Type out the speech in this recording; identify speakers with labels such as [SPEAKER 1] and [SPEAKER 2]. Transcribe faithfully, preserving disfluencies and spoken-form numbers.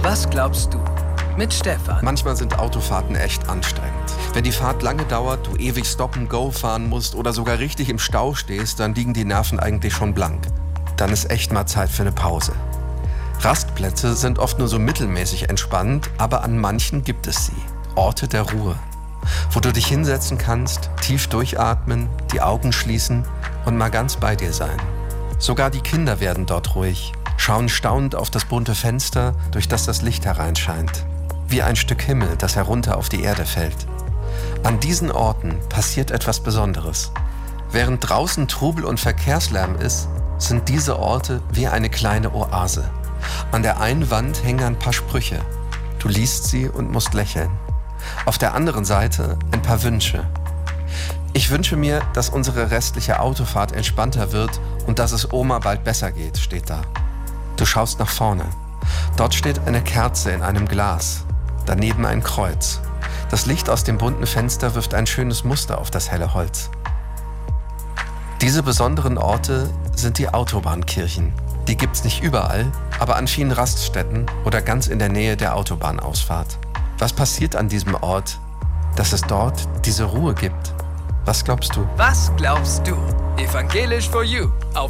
[SPEAKER 1] Was glaubst du? Mit Stefan.
[SPEAKER 2] Manchmal sind Autofahrten echt anstrengend. Wenn die Fahrt lange dauert, du ewig Stop-and-Go fahren musst oder sogar richtig im Stau stehst, dann liegen die Nerven eigentlich schon blank. Dann ist echt mal Zeit für eine Pause. Rastplätze sind oft nur so mittelmäßig entspannt, aber an manchen gibt es sie. Orte der Ruhe, wo du dich hinsetzen kannst, tief durchatmen, die Augen schließen und mal ganz bei dir sein. Sogar die Kinder werden dort ruhig, schauen staunend auf das bunte Fenster, durch das das Licht hereinscheint. Wie ein Stück Himmel, das herunter auf die Erde fällt. An diesen Orten passiert etwas Besonderes. Während draußen Trubel und Verkehrslärm ist, sind diese Orte wie eine kleine Oase. An der einen Wand hängen ein paar Sprüche. Du liest sie und musst lächeln. Auf der anderen Seite ein paar Wünsche. Ich wünsche mir, dass unsere restliche Autofahrt entspannter wird und dass es Oma bald besser geht, steht da. Du schaust nach vorne. Dort steht eine Kerze in einem Glas. Daneben ein Kreuz. Das Licht aus dem bunten Fenster wirft ein schönes Muster auf das helle Holz. Diese besonderen Orte sind die Autobahnkirchen. Die gibt's nicht überall, aber an vielen Raststätten oder ganz in der Nähe der Autobahnausfahrt. Was passiert an diesem Ort, dass es dort diese Ruhe gibt? Was glaubst du?
[SPEAKER 1] Was glaubst du? Evangelisch for You. Auf